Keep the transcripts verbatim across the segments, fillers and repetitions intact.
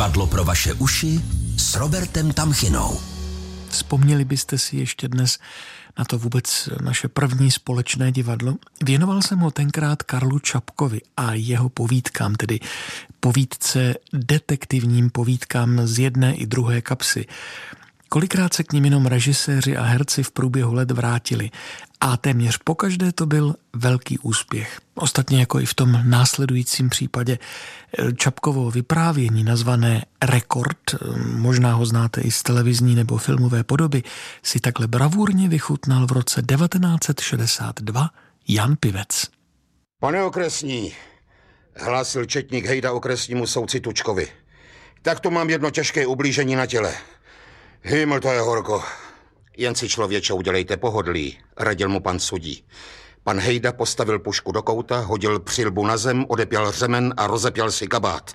Divadlo pro vaše uši s Robertem Tamchinou. Vzpomněli byste si ještě dnes na to vůbec naše první společné divadlo? Věnoval jsem ho tenkrát Karlu Čapkovi a jeho povídkám, tedy povídce detektivním povídkám z jedné i druhé kapsy. Kolikrát se k nim jenom režiséři a herci v průběhu let vrátili a téměř pokaždé to byl velký úspěch. Ostatně jako i v tom následujícím případě Čapkovo vyprávění nazvané Rekord, možná ho znáte i z televizní nebo filmové podoby, si takhle bravurně vychutnal v roce devatenáct set šedesát dva Jan Pivec. Pane okresní, hlásil četník Hejda okresnímu soudci Tučkovi. Tak tu mám jedno těžké ublížení na těle. Hyml, to je horko. Jen si člověče udělejte pohodlí, radil mu pan sudí. Pan Hejda postavil pušku do kouta, hodil přilbu na zem, odepěl řemen a rozepěl si kabát.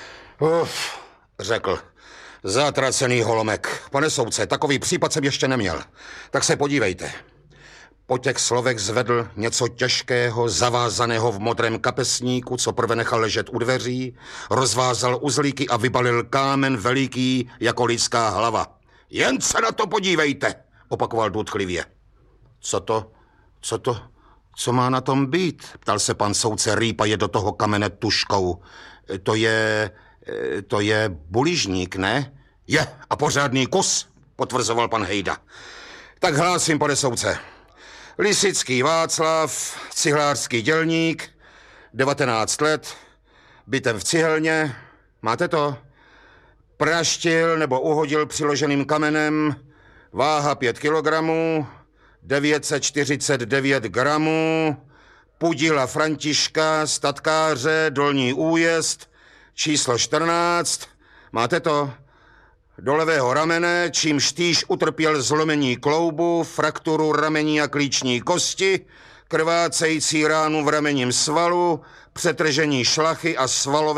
Uf, řekl. Zatracený holomek. Pane soudce, takový případ jsem ještě neměl. Tak se podívejte. Po těch slovech zvedl něco těžkého, zavázaného v modrém kapesníku, co prve nechal ležet u dveří, rozvázal uzlíky a vybalil kámen veliký jako lidská hlava. Jen se na to podívejte, opakoval důtklivě. Co to, co to, co má na tom být? Ptal se pan soudce, rýpaje do toho kamene tuškou. To je, to je buližník, ne? Je, a pořádný kus, potvrzoval pan Hejda. Tak hlásím, pane soudce. Lisický Václav, cihlářský dělník, devatenáct let, bytem v cihelně, máte to? Praštil nebo uhodil přiloženým kamenem, váha pět kilogramů, devět set čtyřicet devět gramů, Pudila Františka, statkáře, Dolní Újezd, číslo čtrnáct, máte to? Do levého ramene, čímž týž utrpěl zlomení kloubu, frakturu ramení a klíční kosti, krvácející ránu v ramenním svalu, přetržení šlachy a svalové